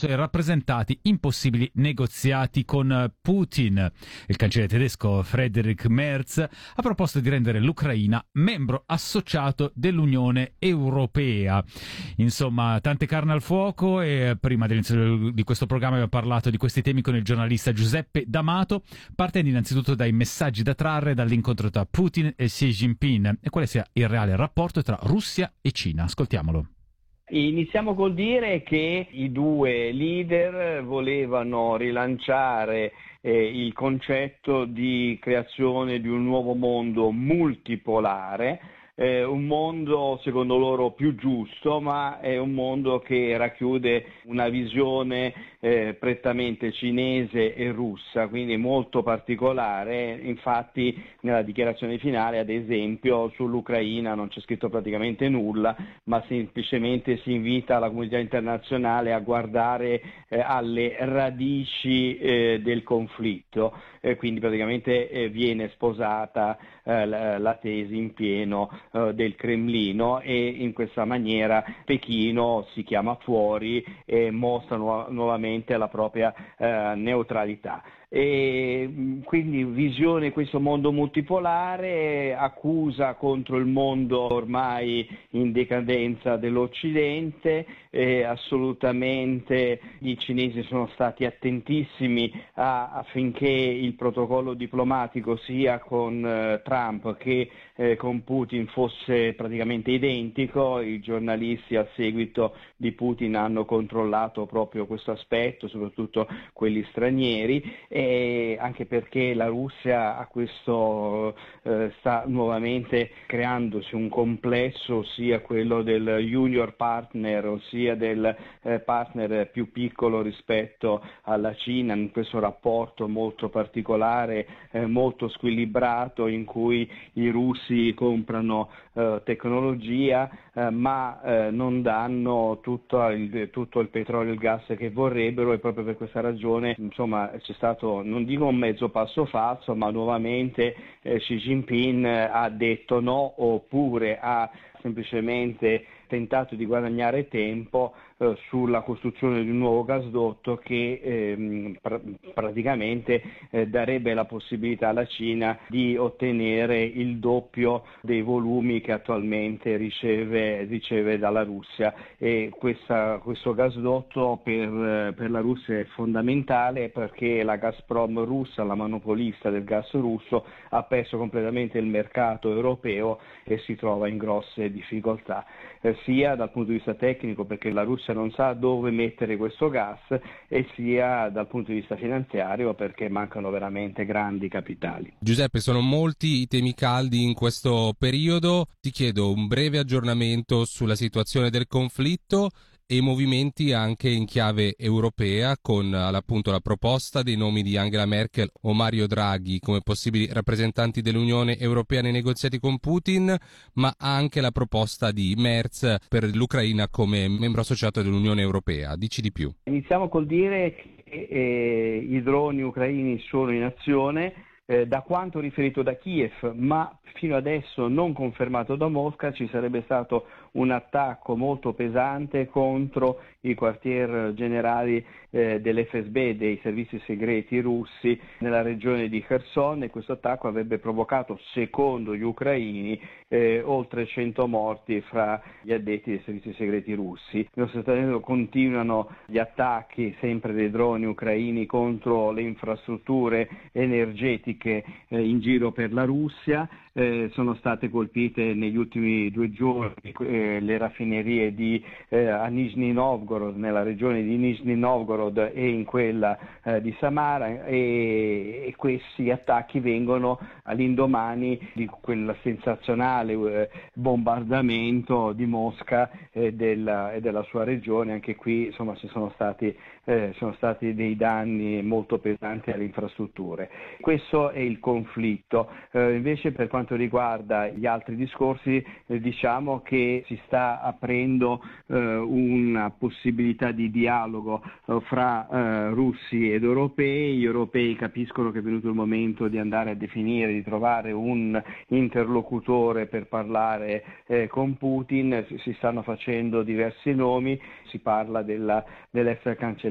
suoi rappresentati in possibili negoziati con Putin. Il cancelliere tedesco Friedrich Merz ha proposto di rendere l'Ucraina membro associato dell'Unione Europea. Insomma, tante carne al fuoco, e prima dell'inizio di questo programma abbiamo parlato di questi temi con il giornalista Giuseppe D'Amato, partendo innanzitutto dai messaggi da trarre dall'incontro tra Putin e Xi Jinping e quale sia il reale rapporto tra Russia e Cina. Ascoltiamolo. Iniziamo col dire che i due leader volevano rilanciare il concetto di creazione di un nuovo mondo multipolare, un mondo secondo loro più giusto, ma è un mondo che racchiude una visione prettamente cinese e russa, quindi molto particolare. Infatti nella dichiarazione finale, ad esempio, sull'Ucraina non c'è scritto praticamente nulla, ma semplicemente si invita la comunità internazionale a guardare alle radici del conflitto, quindi praticamente viene sposata la tesi in pieno del Cremlino, e in questa maniera Pechino si chiama fuori e mostra nuovamente la propria neutralità. E quindi visione questo mondo multipolare, accusa contro il mondo ormai in decadenza dell'Occidente. Assolutamente i cinesi sono stati attentissimi affinché il protocollo diplomatico sia con Trump che con Putin fosse praticamente identico. I giornalisti a seguito di Putin hanno controllato proprio questo aspetto, soprattutto quelli stranieri, anche perché la Russia a questo sta nuovamente creandosi un complesso, sia quello del junior partner, ossia del partner più piccolo rispetto alla Cina, in questo rapporto molto particolare, molto squilibrato, in cui i russi comprano tecnologia ma non danno tutto il petrolio e il gas che vorrebbero, e proprio per questa ragione insomma c'è stato, non dico un mezzo passo falso, ma nuovamente Xi Jinping ha detto no, oppure ha semplicemente tentato di guadagnare tempo sulla costruzione di un nuovo gasdotto che praticamente darebbe la possibilità alla Cina di ottenere il doppio dei volumi che attualmente riceve dalla Russia, e questo gasdotto per la Russia è fondamentale, perché la Gazprom russa, la monopolista del gas russo, ha perso completamente il mercato europeo e si trova in grosse difficoltà, sia dal punto di vista tecnico, perché la Russia non sa dove mettere questo gas, e sia dal punto di vista finanziario, perché mancano veramente grandi capitali. Giuseppe, sono molti i temi caldi in questo periodo. Ti chiedo un breve aggiornamento sulla situazione del conflitto e i movimenti anche in chiave europea, con appunto la proposta dei nomi di Angela Merkel o Mario Draghi come possibili rappresentanti dell'Unione Europea nei negoziati con Putin, ma anche la proposta di Merz per l'Ucraina come membro associato dell'Unione Europea. Dici di più. Iniziamo col dire che i droni ucraini sono in azione. Da quanto riferito da Kiev, ma fino adesso non confermato da Mosca, ci sarebbe stato un attacco molto pesante contro i quartier generali dell'FSB, dei servizi segreti russi, nella regione di Kherson, e questo attacco avrebbe provocato, secondo gli ucraini, oltre 100 morti fra gli addetti dei servizi segreti russi. Nello stesso tempo continuano gli attacchi sempre dei droni ucraini contro le infrastrutture energetiche in giro per la Russia. Sono state colpite negli ultimi 2 giorni le raffinerie a Nizhny Novgorod, nella regione di Nizhny Novgorod, e in quella di Samara, e questi attacchi vengono all'indomani di quel sensazionale bombardamento di Mosca e della sua regione. Anche qui insomma ci sono stati dei danni molto pesanti alle infrastrutture. Questo è il conflitto. Invece per quanto riguarda gli altri discorsi, diciamo che si sta aprendo una possibilità di dialogo fra russi ed europei. Gli europei capiscono che è venuto il momento di andare a definire, di trovare un interlocutore per parlare con Putin. Si stanno facendo diversi nomi, si parla dell'ex cancelliere